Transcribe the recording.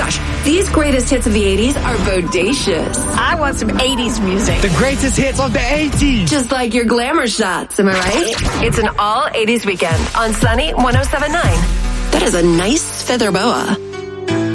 gosh, these greatest hits of the 80s are bodacious. I want some 80s music. The greatest hits of the 80s. Just like your glamour shots, am I right? It's an all 80s weekend on Sunny 107.9. That is a nice feather boa.